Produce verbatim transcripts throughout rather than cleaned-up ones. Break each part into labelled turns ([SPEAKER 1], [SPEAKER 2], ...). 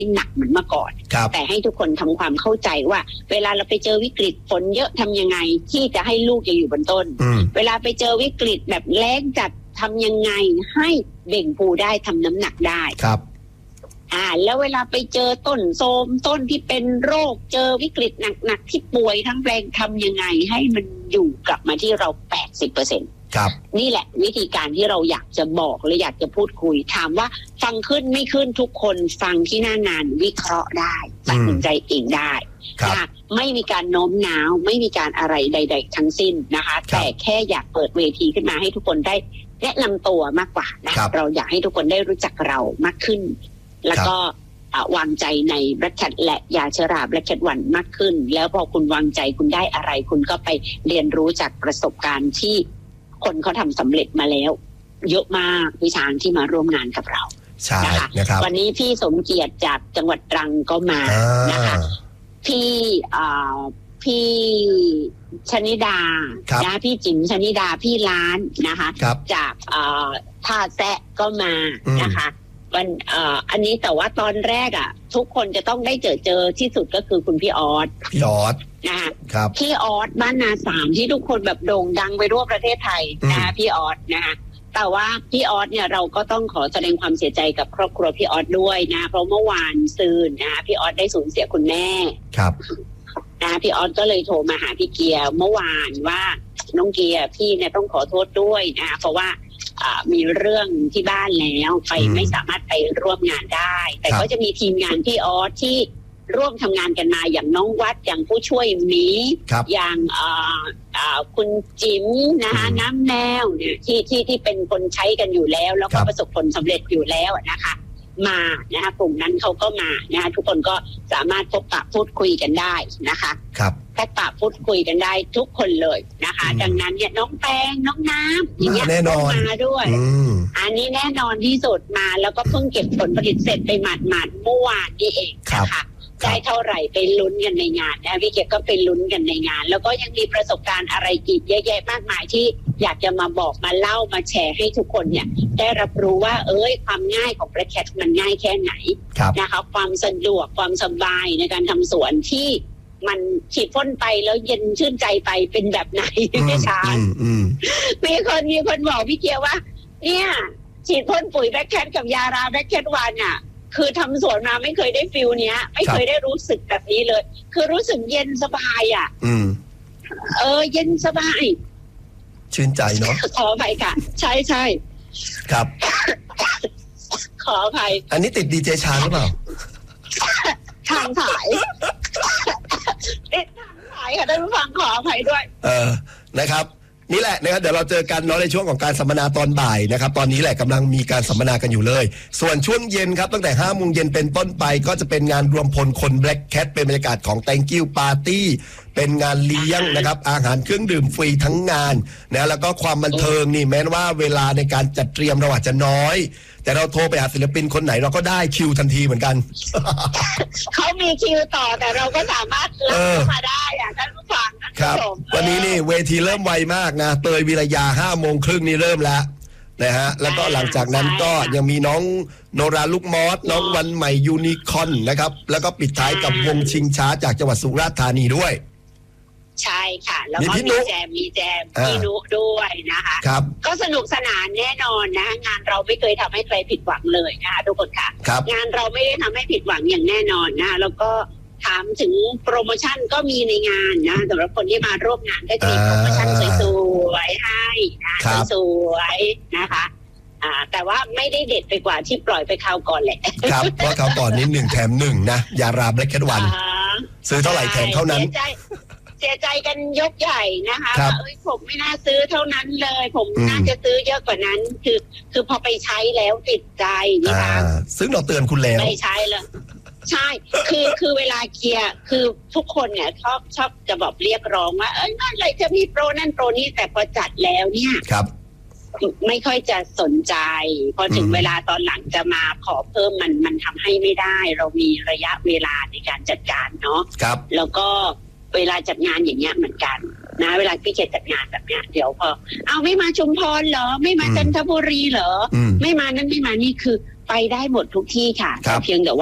[SPEAKER 1] หนักเหมือนเมื่อก่อนแต่ให้ทุกคนทำความเข้าใจว่าเวลาเราไปเจอวิกฤตฝนเยอะทำยังไงที่จะให้ลูกยังอยู่บนต้นเวลาไปเจอวิกฤตแบบแล้งจัดทำยังไงให้เบ่งพูได้ทำน้ำหนักได้
[SPEAKER 2] ครับ
[SPEAKER 1] อ่าแล้วเวลาไปเจอต้นโทรมต้นที่เป็นโรคเจอวิกฤตหนักๆที่ป่วยทั้งแปลงทำยังไงให้มันอยู่กลับมาที่เรา แปดสิบเปอร์เซ็นต์
[SPEAKER 2] ครับ
[SPEAKER 1] นี่แหละวิธีการที่เราอยากจะบอกและอยากจะพูดคุยถามว่าฟังขึ้นไม่ขึ้นทุกคนฟังที่หน้างานวิเคราะห์ได้ตัดสินใจเองได้นะคะไม่มีการโน้มน้าวไม่มีการอะไรใดๆทั้งสิ้นนะคะแต่แค่อยากเปิดเวทีขึ้นมาให้ทุกคนได้แนะนำตัวมากกว่านะเราอยากให้ทุกคนได้รู้จักเรามากขึ้นแล้วก็วางใจในแบล็คแคทและยาชราแบล็คแคทวันมากขึ้นแล้วพอคุณวางใจคุณได้อะไรคุณก็ไปเรียนรู้จากประสบการณ์ที่คนเขาทำสำเร็จมาแล้วเยอะมากพี่ช้างที่มาร่วมงานกับเรา
[SPEAKER 2] ใช่นะคะ
[SPEAKER 1] วันนี้พี่สมเกียรติจากจังหวัดตรังก็มานะคะพี่พี่ชนิดานะพี่จิ๋มชนิดาพี่ล้านนะคะจากท่าแซะก็มานะคะวันอันนี้แต่ว่าตอนแรกอ่ะทุกคนจะต้องได้เจอเจอที่สุดก็คือคุณพี่ออส
[SPEAKER 2] พี่ออส
[SPEAKER 1] นะคะพี่ออสบ้านนาสามที่ทุกคนแบบโด่งดังไปทั่วประเทศไทยนะคะพี่ออสนะคะแต่ว่าพี่ออสเนี่ยเราก็ต้องขอแสดงความเสียใจกับครอบครัวพี่ออสด้วยนะเพราะเมื่อวานซืนนะคะพี่ออสได้สูญเสียคุณแม่
[SPEAKER 2] ครับ
[SPEAKER 1] นะพี่ออสก็เลยโทรมาหาพี่เกียร์เมื่อวานว่าน้องเกียร์พี่เนี่ยต้องขอโทษด้วยนะเพราะว่ามีเรื่องที่บ้านแล้วไปไม่สามารถไปร่วมงานได้แต่ก็จะมีทีมงานพี่ออสที่ร่วมทำงานกันมาอย่างน้องวัดอย่างผู้ช่วยหมีอย่างคุณจิ๋มนะคะน้ำแนวเนี่ยที่ที่ที่เป็นคนใช้กันอยู่แล้วแล้วก็ประสบผลสำเร็จอยู่แล้วนะคะมานะคะกลุ่มนั้นเขาก็มานะคะทุกคนก็สามารถพบปะพูดคุยกันได้นะคะ
[SPEAKER 2] ครับ
[SPEAKER 1] แค่ปะพูดคุยกันได้ทุกคนเลยนะคะดังนั้นเนี่ยน้องแป้งน้องน้ำอย่างเงี้ยมาด้วยอันนี้แน่นอนที่สุดมาแล้วก็เพิ่งเก็บผลผลิตเสร็จไปหมาดๆเมื่อวานนี่เองนะคะได้เท่าไหร่ไปลุ้นกันในงานนะพี่เกียรติก็ไปลุ้นกันในงานแล้วก็ยังมีประสบการณ์อะไรอีกเยอะแยะมากมายที่อยากจะมาบอกมาเล่ามาแชร์ให้ทุกคนเนี่ยได้รับรู้ว่าเอ้ยความง่ายของแบล็คแคทมันง่ายแค่ไหนนะคะความสะดวกความสบายในการทำสวนที่มันฉีดพ่นไปแล้วเย็นชื่นใจไปเป็นแบบไหนพี่ช้างมีคนมีคนบอกพี่เกียรติว่าเนี่ยฉีดพ่นปุ๋ยแบล็คแคทกับยาราแบล็คแคทวันอ่ะคือทำสวนมาไม่เคยได้ฟิลเนี้ยไม่เคยได้รู้สึกแบบนี้เลยคือรู้สึกเย็นสบายอ่ะ
[SPEAKER 2] อืม
[SPEAKER 1] เออเย็นสบาย
[SPEAKER 2] ชื่นใจเนาะ
[SPEAKER 1] ขออภัยค่ะใช่ใช่
[SPEAKER 2] ครับ
[SPEAKER 1] ขออภัย
[SPEAKER 2] อันนี้ติดดีเจชางหรือเปล่า
[SPEAKER 1] ทางสายติดทางสายค่ะท่านผู้ฟังขออภัยด้วย
[SPEAKER 2] เออนะครับนี่แหละนะครับเดี๋ยวเราเจอกันเนาะในช่วงของการสัมมนาตอนบ่ายนะครับตอนนี้แหละกำลังมีการสัมมนากันอยู่เลยส่วนช่วงเย็นครับตั้งแต่ห้าโมงเย็นเป็นต้นไปก็จะเป็นงานรวมพลคน Black Cat เป็นบรรยากาศของ Thank you Party เป็นงานเลี้ยงนะครับอาหารเครื่องดื่มฟรีทั้งงานนะแล้วก็ความบันเทิงนี่แม้ว่าเวลาในการจัดเตรียมเราอาจจะน้อยแต่เราโทรไปหาศิลปินคนไหนเราก็ได้คิวทันทีเหมือนกัน
[SPEAKER 1] เขามีคิวต่อแต่เราก็สามารถรับเข้ามาได้อ่ะท่านผู้ฟัง
[SPEAKER 2] ครับวันนี้นี่เวทีเริ่มไวมากนะเตยวิรยาห้าโมงครึ่งนี่เริ่มแล้วนะฮะแล้วก็หลังจากนั้นก็ยังมีน้องโนราลูกมอสน้องวันใหม่ยูนิคอนนะครับแล้วก็ปิดท้ายกับวงชิงช้าจากจังหวัดสุราษฎร์ธานีด้วย
[SPEAKER 1] ใช่ค่ะแล้วก็มีแจมมีแจมพี่นุด้วยนะคะก็สนุกสนานแน่นอนนะงานเราไม่เคยทำให้ใครผิดหวังเลยนะคะทุกคนค่ะงานเราไม่ได้ทำให้ผิดหวังอย่างแน่นอนนะแล้วก็ถามถึงโปรโมชั่นก็มีในงานนะสำหรับคนที่มาร่วมงานก็จะมีโปรโมชั่นสวยๆให้นะสวยๆนะคะอ่าแต่ว่าไม่ได้เด็ดไปกว่าที่ปล่อยไปคราวก่อนแหละ
[SPEAKER 2] ครับเพราะคราวก่อนนี้หนึ่งแถมหนึ่งนะยาราแบล็คแคทวันซื้อเท่าไหร่แถมเท่านั้น
[SPEAKER 1] เสียใจกันยกใหญ่นะคะว่าเอ้ยผมไม่น่าซื้อเท่านั้นเลยผมน่าจะซื้อเยอะกว่านั้นคือคือพอไปใช้แล้วติดใจนะคะ
[SPEAKER 2] ซึ่งเราเตือนคุณแล้ว
[SPEAKER 1] ไม่ใช้เลยใช่คือคือเวลาเคลียร์คือทุกคนเนี่ยชอบชอบจะบอกเรียกร้องว่าเอ้ยนั่นอะไรจะมีโปรนั่นโปรนี้แต่พอจัดแล้วเนี่ย
[SPEAKER 2] ครับ
[SPEAKER 1] ไม่ค่อยจะสนใจพอถึงเวลาตอนหลังจะมาขอเพิ่มมันมันทำให้ไม่ได้เรามีระยะเวลาในการจัดการเนาะ
[SPEAKER 2] ครับ
[SPEAKER 1] แล้วก็เวลาจัดงานอย่างเงี้ยเหมือนกันนะเวลาพี่เจจัดงานแบบเนี้ยเดี๋ยวพอเอาไม่มาชุมพรเหรอไม่มาจันทบุรีเหรอไม่มานั่นไม่มานี่คือไปได้หมดทุกที่ค่ะเพียงแต่ว่า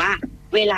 [SPEAKER 1] เวลา